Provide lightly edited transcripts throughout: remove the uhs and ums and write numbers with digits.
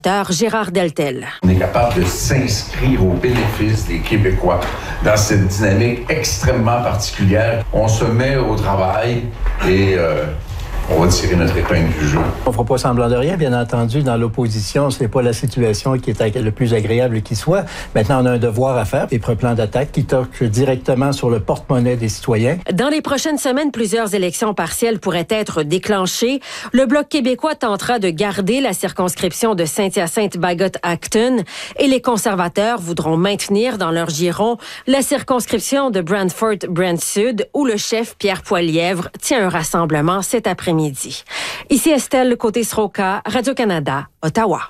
Gérard Deltel. On est capable de s'inscrire au bénéfice des Québécois dans cette dynamique extrêmement particulière. On se met au travail et on va tirer notre épingle du jeu. On ne fera pas semblant de rien, bien entendu. Dans l'opposition, ce n'est pas la situation qui est le plus agréable qui soit. Maintenant, on a un devoir à faire, des plans d'attaque qui touchent directement sur le porte-monnaie des citoyens. Dans les prochaines semaines, plusieurs élections partielles pourraient être déclenchées. Le Bloc québécois tentera de garder la circonscription de Saint-Hyacinthe-Bagot-Acton et les conservateurs voudront maintenir dans leur giron la circonscription de Brantford-Brant-Sud où le chef Pierre Poilièvre tient un rassemblement cet après-midi. Ici Estelle Côté-Sroka, Radio-Canada, Ottawa.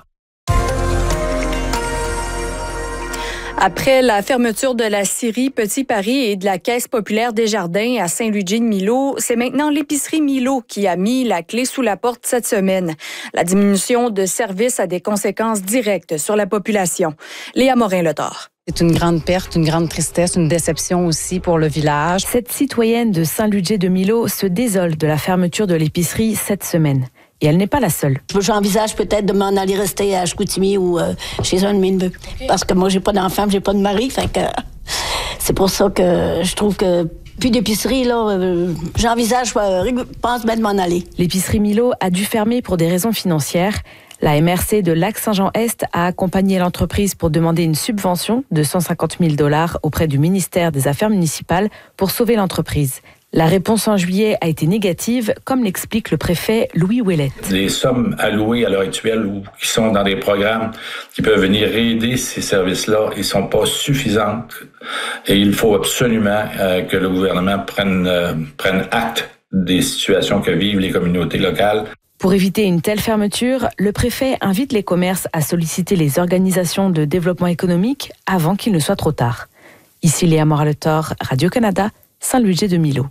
Après la fermeture de la scierie Petit Paris et de la Caisse populaire Desjardins à Saint-Louis-de-Milo, c'est maintenant l'épicerie Milo qui a mis la clé sous la porte cette semaine. La diminution de services a des conséquences directes sur la population. Léa Morin-Letort. C'est une grande perte, une grande tristesse, une déception aussi pour le village. Cette citoyenne de Saint-Ludger-de-Milo se désole de la fermeture de l'épicerie cette semaine. Et elle n'est pas la seule. J'envisage peut-être de m'en aller rester à Chicoutimi ou chez un de mes neveux. Parce que moi, j'ai pas d'enfant, j'ai pas de mari. Fait que c'est pour ça que je trouve que plus d'épicerie, là, j'envisage, je pense bien de m'en aller. L'épicerie Milo a dû fermer pour des raisons financières. La MRC de Lac-Saint-Jean-Est a accompagné l'entreprise pour demander une subvention de 150 000 $ auprès du ministère des Affaires municipales pour sauver l'entreprise. La réponse en juillet a été négative, comme l'explique le préfet Louis Ouellette. Les sommes allouées à l'heure actuelle ou qui sont dans des programmes qui peuvent venir aider ces services-là, ils sont pas suffisantes. Et il faut absolument que le gouvernement prenne acte des situations que vivent les communautés locales. Pour éviter une telle fermeture, le préfet invite les commerces à solliciter les organisations de développement économique avant qu'il ne soit trop tard. Ici Léa Morin-Letort, Radio-Canada, Saint-Louis-de-Milo.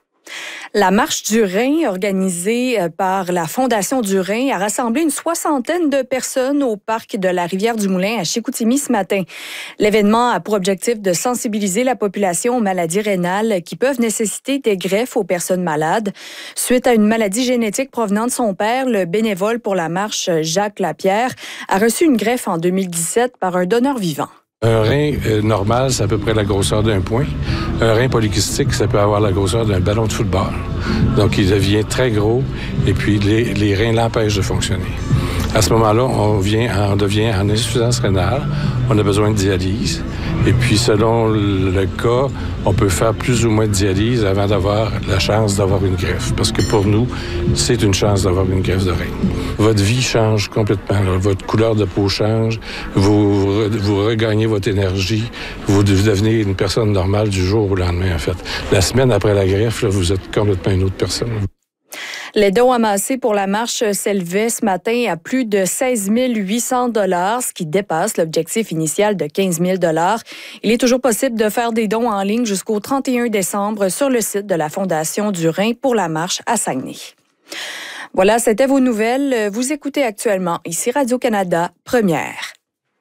La marche du Rhin, organisée par la Fondation du Rhin, a rassemblé une 60aine de personnes au parc de la Rivière-du-Moulin à Chicoutimi ce matin. L'événement a pour objectif de sensibiliser la population aux maladies rénales qui peuvent nécessiter des greffes aux personnes malades. Suite à une maladie génétique provenant de son père, le bénévole pour la marche, Jacques Lapierre, a reçu une greffe en 2017 par un donneur vivant. Un rein normal, c'est à peu près la grosseur d'un point. Un rein polykystique, ça peut avoir la grosseur d'un ballon de football. Donc, il devient très gros et puis les reins l'empêchent de fonctionner. À ce moment-là, on devient en insuffisance rénale. On a besoin de dialyse. Et puis, selon le cas, on peut faire plus ou moins de dialyse avant d'avoir la chance d'avoir une greffe. Parce que pour nous, c'est une chance d'avoir une greffe de rein. Votre vie change complètement. Là. Votre couleur de peau change. Vous regagnez votre énergie. Vous devenez une personne normale du jour au lendemain, en fait. La semaine après la greffe, là, vous êtes complètement une autre personne. Les dons amassés pour la marche s'élevaient ce matin à plus de 16 800 $, ce qui dépasse l'objectif initial de 15 000 $. Il est toujours possible de faire des dons en ligne jusqu'au 31 décembre sur le site de la Fondation du Rhin pour la marche à Saguenay. Voilà, c'était vos nouvelles. Vous écoutez actuellement ici Radio-Canada, Première.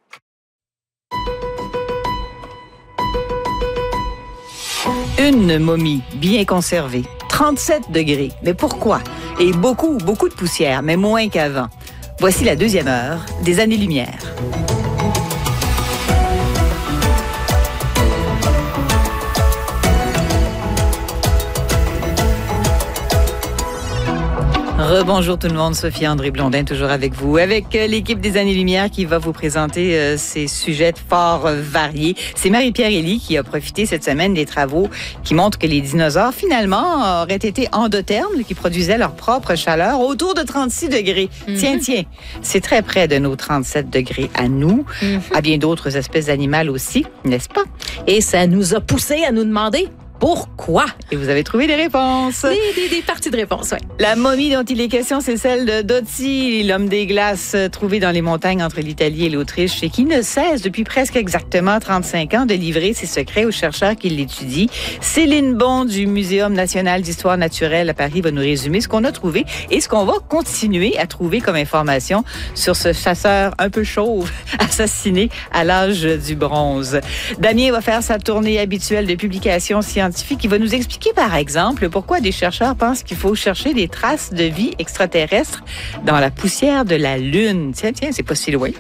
Une momie bien conservée, 37 degrés. Mais pourquoi? Et beaucoup de poussière, mais moins qu'avant. Voici la deuxième heure des Années-Lumière. Rebonjour tout le monde, Sophie André Blondin toujours avec vous, avec l'équipe des Années-Lumière qui va vous présenter ces sujets fort variés. C'est Marie-Pierre Elie qui a profité cette semaine des travaux qui montrent que les dinosaures finalement auraient été endothermes, qui produisaient leur propre chaleur autour de 36 degrés. Tiens, c'est très près de nos 37 degrés à nous, à bien d'autres espèces animales aussi, n'est-ce pas? Et ça nous a poussé à nous demander pourquoi? Et vous avez trouvé des réponses. Des parties de réponses, oui. La momie dont il est question, c'est celle de Dotti, l'homme des glaces trouvé dans les montagnes entre l'Italie et l'Autriche et qui ne cesse depuis presque exactement 35 ans de livrer ses secrets aux chercheurs qui l'étudient. Céline Bon du Muséum national d'histoire naturelle à Paris va nous résumer ce qu'on a trouvé et ce qu'on va continuer à trouver comme information sur ce chasseur un peu chauve assassiné à l'âge du bronze. Damien va faire sa tournée habituelle de publications scientifiques scientifique qui va nous expliquer, par exemple, pourquoi des chercheurs pensent qu'il faut chercher des traces de vie extraterrestre dans la poussière de la Lune. Tiens, c'est pas si loin.